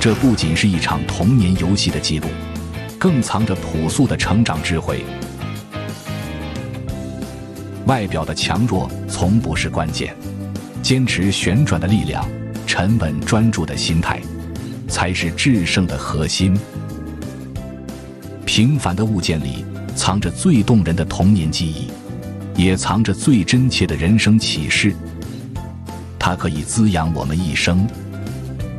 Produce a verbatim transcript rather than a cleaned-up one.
这不仅是一场童年游戏的记录，更藏着朴素的成长智慧。外表的强弱从不是关键，坚持旋转的力量，沉稳专注的心态，才是制胜的核心。平凡的物件里藏着最动人的童年记忆，也藏着最真切的人生启示。它可以滋养我们一生，